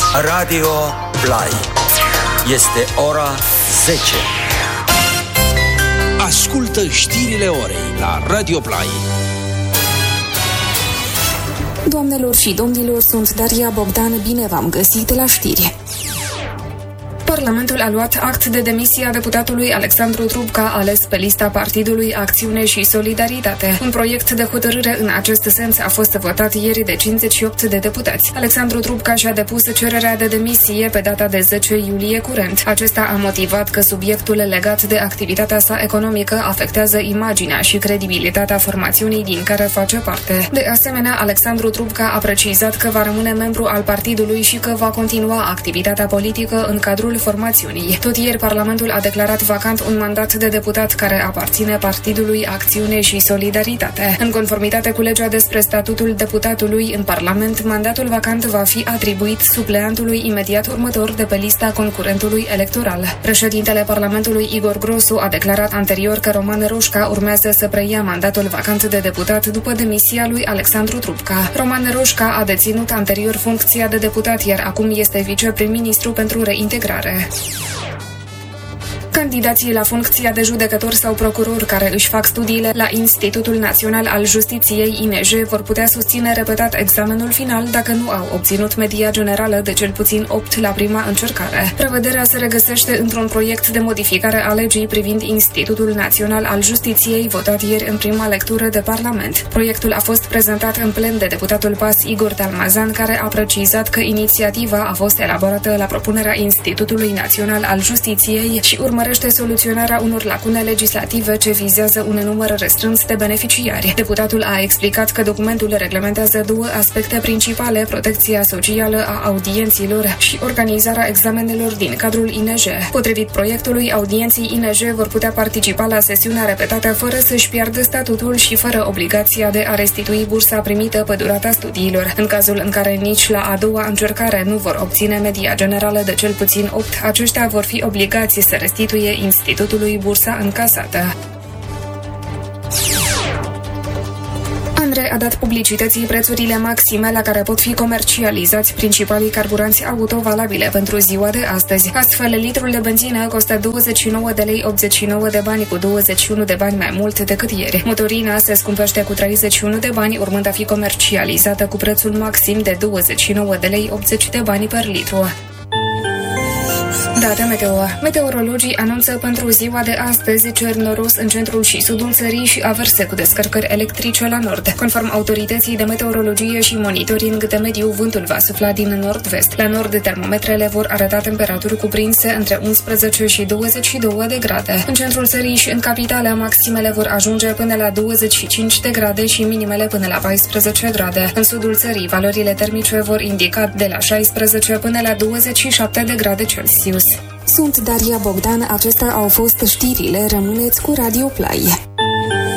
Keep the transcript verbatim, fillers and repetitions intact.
Radio Play. Este ora zece. Ascultă știrile orei la Radio Play. Doamnelor și domnilor, sunt Daria Bogdan, bine v-am găsit la știri. Parlamentul a luat act de demisie a deputatului Alexandru Trubca, ales pe lista Partidului Acțiune și Solidaritate. Un proiect de hotărâre în acest sens a fost votat ieri de cincizeci și opt de deputați. Alexandru Trubca și-a depus cererea de demisie pe data de zece iulie curent. Acesta a motivat că subiectul legat de activitatea sa economică afectează imaginea și credibilitatea formațiunii din care face parte. De asemenea, Alexandru Trubca a precizat că va rămâne membru al partidului și că va continua activitatea politică în cadrul formațiunii. Tot ieri, Parlamentul a declarat vacant un mandat de deputat care aparține Partidului Acțiune și Solidaritate. În conformitate cu legea despre statutul deputatului în Parlament, mandatul vacant va fi atribuit supleantului imediat următor de pe lista concurentului electoral. Președintele Parlamentului, Igor Grosu, a declarat anterior că Roman Roșca urmează să preia mandatul vacant de deputat după demisia lui Alexandru Trubca. Roman Roșca a deținut anterior funcția de deputat, iar acum este viceprim-ministru pentru reintegrare. Candidații la funcția de judecător sau procuror care își fac studiile la Institutul Național al Justiției I N J vor putea susține repetat examenul final dacă nu au obținut media generală de cel puțin opt la prima încercare. Prevederea se regăsește într-un proiect de modificare a legii privind Institutul Național al Justiției votat ieri în prima lectură de Parlament. Proiectul a fost prezentat în plen de deputatul P A S Igor Talmazan, care a precizat că inițiativa a fost elaborată la propunerea Institutului Național al Justiției și urmărește soluționarea unor lacune legislative ce vizează un număr restrâns de beneficiari. Deputatul a explicat că documentul reglementează două aspecte principale: protecția socială a audienților și organizarea examenelor din cadrul I N J. Potrivit proiectului, audienții I N J vor putea participa la sesiunea repetată fără să-și piardă statutul și fără obligația de a restitui bursa primită pe durata studiilor. În cazul în care nici la a doua încercare nu vor obține media generală de cel puțin opt, aceștia vor fi obligați să restituie Institutului bursa încasată. ANRE a dat publicității prețurile maxime la care pot fi comercializați principalii carburanți auto valabile pentru ziua de astăzi. Astfel, litrul de benzină costă douăzeci și nouă de lei optzeci și nouă de bani, cu douăzeci și unu de bani mai mult decât ieri. Motorina se scumpește cu treizeci și unu de bani, urmând a fi comercializată cu prețul maxim de douăzeci și nouă de lei optzeci de bani per litru. Date meteo. Meteorologii anunță pentru ziua de astăzi cer noros în centrul și sudul țării și averse cu descărcări electrice la nord. Conform autorității de meteorologie și monitoring de mediu, vântul va sufla din nord-vest. La nord, termometrele vor arăta temperaturi cuprinse între unsprezece și douăzeci și două de grade. În centrul țării și în capitală, maximele vor ajunge până la douăzeci și cinci de grade și minimele până la paisprezece grade. În sudul țării, valorile termice vor indica de la șaisprezece până la douăzeci și șapte de grade Celsius. Sunt Daria Bogdan, acestea au fost știrile, rămâneți cu Radio Play.